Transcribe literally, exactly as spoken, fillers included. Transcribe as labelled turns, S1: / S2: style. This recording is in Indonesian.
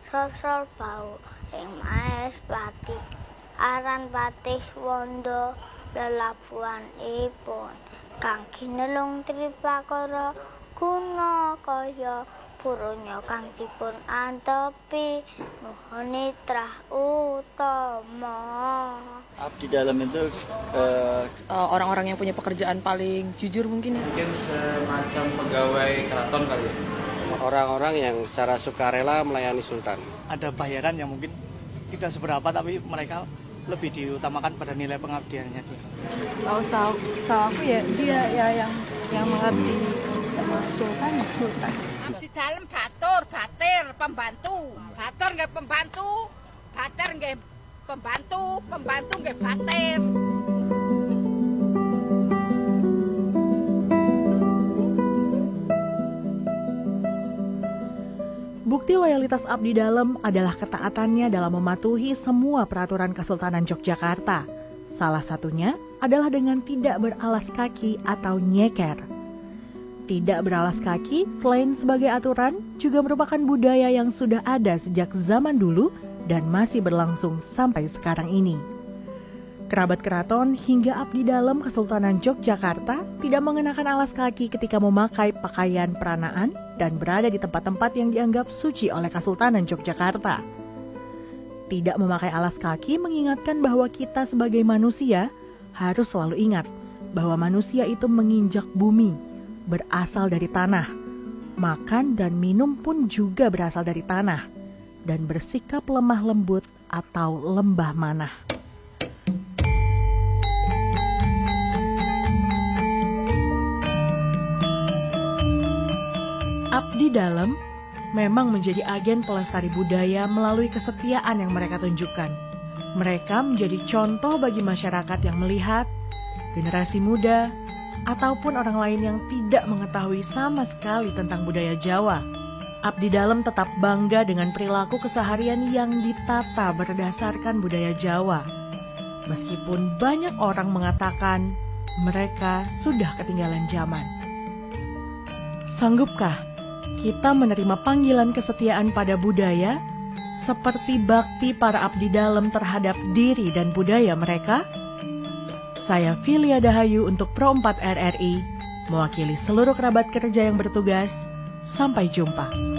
S1: sosol bau ing maes pati aran patih wondo lelabuhanipun kang ginelung tripakara guna kaya purunya kang dipun antepi nuhun trah utama.
S2: Abdi dalam itu uh,
S3: uh, orang-orang yang punya pekerjaan paling jujur mungkin ya.
S4: Mungkin semacam pegawai keraton kali ya.
S5: Orang-orang yang secara sukarela melayani sultan.
S6: Ada bayaran yang mungkin tidak seberapa tapi mereka lebih diutamakan pada nilai pengabdiannya dia.
S7: Kalau tahu, tahu aku ya dia ya yang yang mengabdi sama sultan, sultan.
S8: Abdi dalam batur, batir, pembantu, batur nggak pembantu, batir nggak pembantu, pembantu nggak batir.
S9: Bukti loyalitas abdi dalam adalah ketaatannya dalam mematuhi semua peraturan Kesultanan Yogyakarta. Salah satunya adalah dengan tidak beralas kaki atau nyeker. Tidak beralas kaki selain sebagai aturan juga merupakan budaya yang sudah ada sejak zaman dulu dan masih berlangsung sampai sekarang ini. Kerabat keraton hingga abdi dalam Kesultanan Yogyakarta tidak mengenakan alas kaki ketika memakai pakaian peranaan dan berada di tempat-tempat yang dianggap suci oleh Kesultanan Yogyakarta. Tidak memakai alas kaki mengingatkan bahwa kita sebagai manusia harus selalu ingat bahwa manusia itu menginjak bumi, berasal dari tanah. Makan dan minum pun juga berasal dari tanah dan bersikap lemah lembut atau lembah manah. Abdi dalam memang menjadi agen pelestari budaya melalui kesetiaan yang mereka tunjukkan. Mereka menjadi contoh bagi masyarakat yang melihat, generasi muda, ataupun orang lain yang tidak mengetahui sama sekali tentang budaya Jawa. Abdi dalam tetap bangga dengan perilaku keseharian yang ditata berdasarkan budaya Jawa. Meskipun banyak orang mengatakan mereka sudah ketinggalan zaman. Sanggupkah kita menerima panggilan kesetiaan pada budaya seperti bakti para abdi dalam terhadap diri dan budaya mereka? Saya Filia Dahayu untuk Pro empat R R I, mewakili seluruh kerabat kerja yang bertugas. Sampai jumpa.